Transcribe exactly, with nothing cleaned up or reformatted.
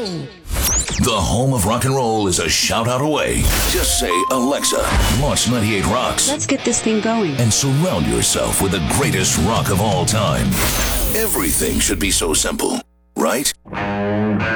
roll. The home of rock and roll is a shout out away. Just say, Alexa, launch ninety-eight Rocks. Let's get this thing going. And surround yourself with the greatest rock of all time. Everything should be so simple, right?